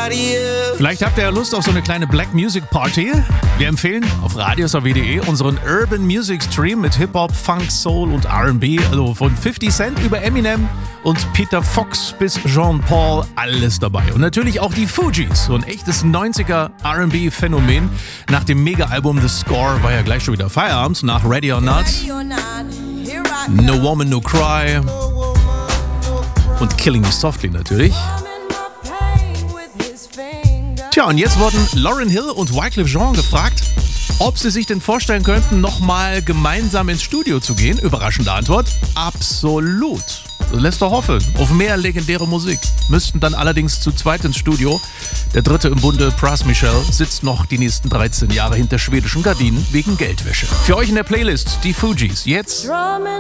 Vielleicht habt ihr ja Lust auf so eine kleine Black Music Party. Wir empfehlen auf radiosw.de unseren Urban Music Stream mit Hip-Hop, Funk, Soul und R&B. Also von 50 Cent über Eminem und Peter Fox bis Jean Paul, alles dabei. Und natürlich auch die Fugees, so ein echtes 90er R&B-Phänomen. Nach dem Mega-Album The Score war ja gleich schon wieder Feierabend, nach Ready or Not, No Woman, No Cry und Killing Me Softly natürlich. Tja, und jetzt wurden Lauryn Hill und Wyclef Jean gefragt, ob sie sich denn vorstellen könnten, nochmal gemeinsam ins Studio zu gehen. Überraschende Antwort: absolut. Das lässt doch hoffen auf mehr legendäre Musik. Müssten dann allerdings zu zweit ins Studio. Der dritte im Bunde, Pras Michel, sitzt noch die nächsten 13 Jahre hinter schwedischen Gardinen wegen Geldwäsche. Für euch in der Playlist die Fugees. Jetzt